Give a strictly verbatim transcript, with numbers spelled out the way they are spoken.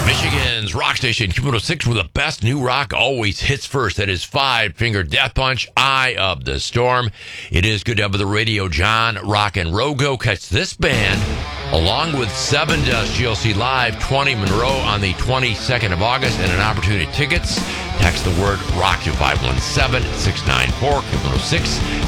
Michigan's rock station, Q one oh six, where the best new rock always hits first. That is Five Finger Death Punch, Eye of the Storm. It is good to have the radio, John Rock and Rogo. Catch this band along with Seven Dust G L C Live, twenty Monroe on the twenty-second of August, and an opportunity tickets. Text the word ROCK to five one seven, six nine four, Q one oh six.